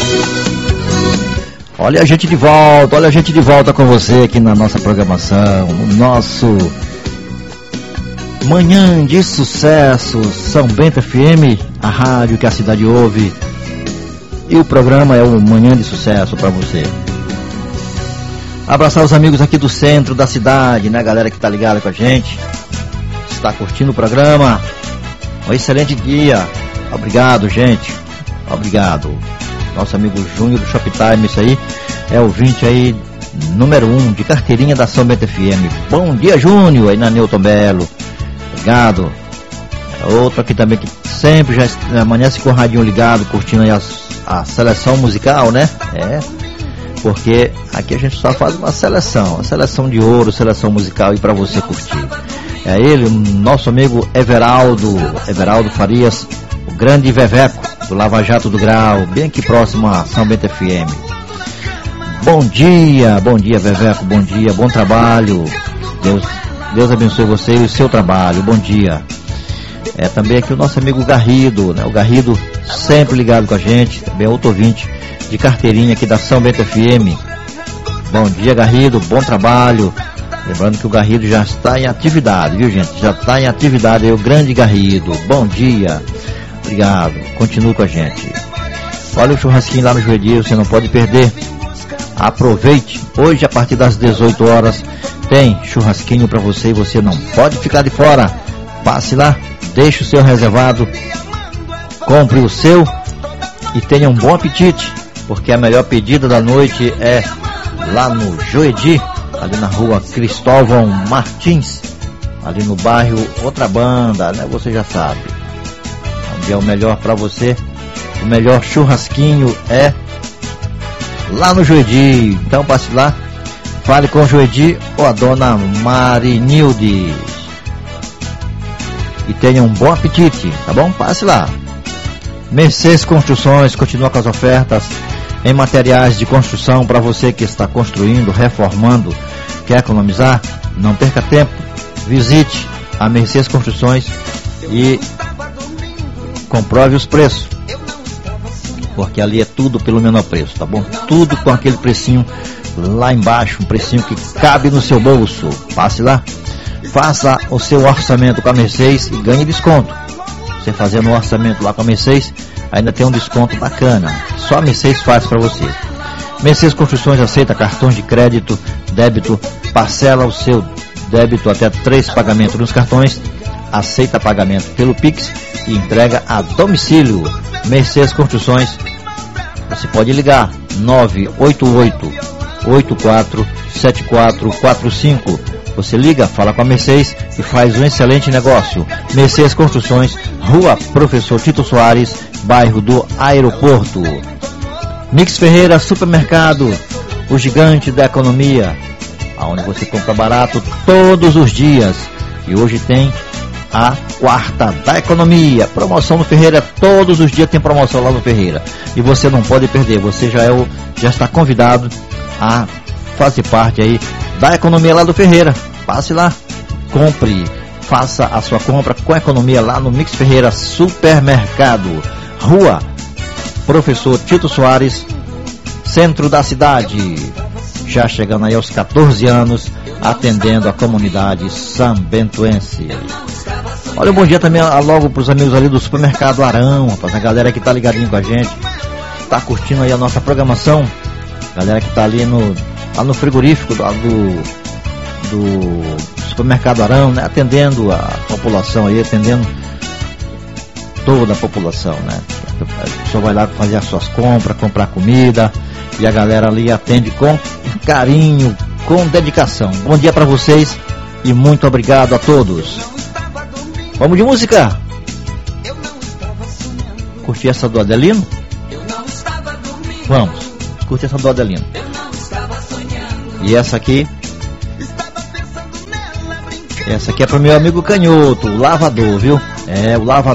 Olha a gente de volta com você aqui na nossa programação, no nosso Manhã de Sucesso, São Bento FM, a rádio que a cidade ouve. E o programa é o Manhã de Sucesso para você. Abraçar os amigos aqui do centro da cidade, né, galera que tá ligada com a gente, está curtindo o programa. Um excelente dia. Obrigado, gente. Obrigado. Nosso amigo Júnior do Shoptime, isso aí é ouvinte aí número 1 de carteirinha da São Bento FM. Bom dia, Júnior, aí na Newton Belo. Obrigado. Outro aqui também que sempre já amanhece com o radinho ligado, curtindo aí a seleção musical, né? Porque aqui a gente só faz uma seleção de ouro, seleção musical aí pra você curtir. É ele, o nosso amigo Everaldo Farias, o grande Veveco do Lava Jato do Grau, bem aqui próximo a São Bento FM. Bom dia Veveco, bom dia, bom trabalho. Deus abençoe você e o seu trabalho, bom dia. Também aqui o nosso amigo Garrido, né? O Garrido sempre ligado com a gente, também é outro ouvinte de carteirinha aqui da São Bento FM. Bom dia, Garrido, bom trabalho. Lembrando que o Garrido já está em atividade, viu, gente? Já está em atividade aí o grande Garrido. Bom dia. Obrigado. Continue com a gente. Olha o churrasquinho lá no Joedi, você não pode perder. Aproveite. Hoje, a partir das 18 horas, tem churrasquinho para você e você não pode ficar de fora. Passe lá, deixe o seu reservado, compre o seu e tenha um bom apetite, porque a melhor pedida da noite é lá no Joedi, ali na rua Cristóvão Martins, ali no bairro Outra Banda, né? Você já sabe. Onde é o melhor para você, o melhor churrasquinho é lá no Joedi. Então passe lá, fale com o Joedi ou a dona Marinildes e tenha um bom apetite, tá bom? Passe lá. Mercedes Construções continua com as ofertas em materiais de construção para você que está construindo, reformando, quer economizar? Não perca tempo, visite a Mercedes Construções e comprove os preços, porque ali é tudo pelo menor preço, tá bom? Tudo com aquele precinho lá embaixo, um precinho que cabe no seu bolso. Passe lá, faça o seu orçamento com a Mercedes e ganhe desconto. Você fazendo um orçamento lá com a Mercedes, ainda tem um desconto bacana, só a Mercedes faz para você. Mercedes Construções aceita cartões de crédito, débito, parcela o seu débito até 3 pagamentos nos cartões, aceita pagamento pelo Pix e entrega a domicílio. Mercedes Construções, você pode ligar 988-847445. Você liga, fala com a Mercedes e faz um excelente negócio. Mercedes Construções, Rua Professor Tito Soares, bairro do Aeroporto. Mix Ferreira Supermercado, o gigante da economia, onde você compra barato todos os dias. E hoje tem a quarta da economia, promoção no Ferreira, todos os dias tem promoção lá no Ferreira. E você não pode perder, você já está convidado a fazer parte aí da economia lá do Ferreira. Passe lá, compre, faça a sua compra com economia lá no Mix Ferreira Supermercado, Rua Professor Tito Soares, centro da cidade. Já chegando aí aos 14 anos, atendendo a comunidade sambentuense. Olha, um bom dia também logo para os amigos ali do Supermercado Arão, rapaz, a galera que tá ligadinho com a gente, tá curtindo aí a nossa programação, galera que tá ali lá no frigorífico do Supermercado Arão, né, atendendo a população aí, atendendo toda a população, né. A pessoa vai lá fazer as suas compras, comprar comida, e a galera ali atende com carinho, com dedicação. Bom dia para vocês e muito obrigado a todos. Vamos de música? Curtir essa do Adelino? Vamos, curtir essa do Adelino. E essa aqui é pro meu amigo Canhoto, o lavador, viu? É, o lavador.